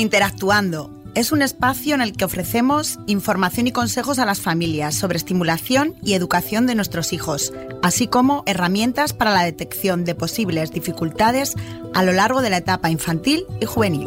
Interactuando es un espacio en el que ofrecemos información y consejos a las familias sobre estimulación y educación de nuestros hijos, así como herramientas para la detección de posibles dificultades a lo largo de la etapa infantil y juvenil.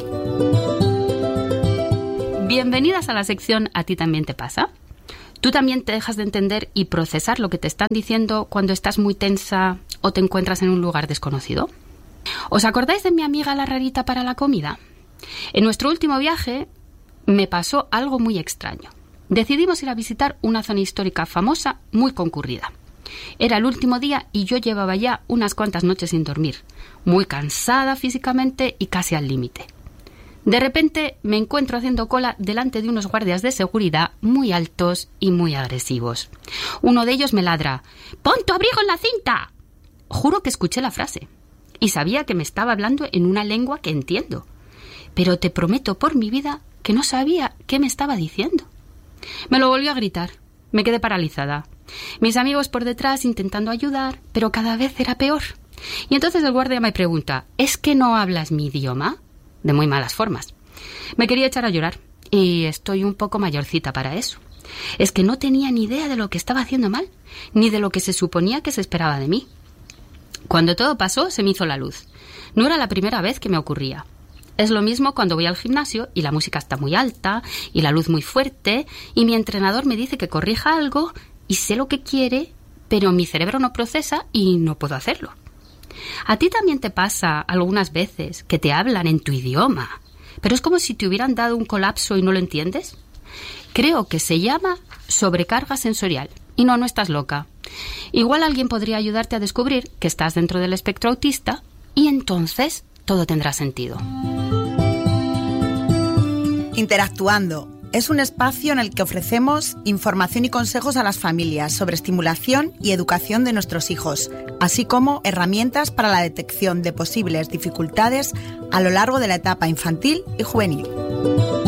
Bienvenidas a la sección ¿A ti también te pasa? ¿Tú también te dejas de entender y procesar lo que te están diciendo cuando estás muy tensa o te encuentras en un lugar desconocido? ¿Os acordáis de mi amiga la rarita para la comida? En nuestro último viaje me pasó algo muy extraño. Decidimos ir a visitar una zona histórica famosa muy concurrida. Era el último día y yo llevaba ya unas cuantas noches sin dormir, muy cansada físicamente y casi al límite. De repente me encuentro haciendo cola delante de unos guardias de seguridad muy altos y muy agresivos. Uno de ellos me ladra: ¡pon tu abrigo en la cinta! Juro que escuché la frase y sabía que me estaba hablando en una lengua que entiendo, pero te prometo por mi vida que no sabía qué me estaba diciendo. Me lo volvió a gritar. Me quedé paralizada. Mis amigos por detrás intentando ayudar, pero cada vez era peor. Y entonces el guardia me pregunta: ¿es que no hablas mi idioma? De muy malas formas. Me quería echar a llorar y estoy un poco mayorcita para eso. Es que no tenía ni idea de lo que estaba haciendo mal, ni de lo que se suponía que se esperaba de mí. Cuando todo pasó, se me hizo la luz. No era la primera vez que me ocurría. Es lo mismo cuando voy al gimnasio y la música está muy alta y la luz muy fuerte y mi entrenador me dice que corrija algo y sé lo que quiere, pero mi cerebro no procesa y no puedo hacerlo. ¿A ti también te pasa algunas veces que te hablan en tu idioma, pero es como si te hubieran dado un colapso y no lo entiendes? Creo que se llama sobrecarga sensorial. Y no estás loca. Igual alguien podría ayudarte a descubrir que estás dentro del espectro autista y entonces todo tendrá sentido. Interactuando es un espacio en el que ofrecemos información y consejos a las familias sobre estimulación y educación de nuestros hijos, así como herramientas para la detección de posibles dificultades a lo largo de la etapa infantil y juvenil.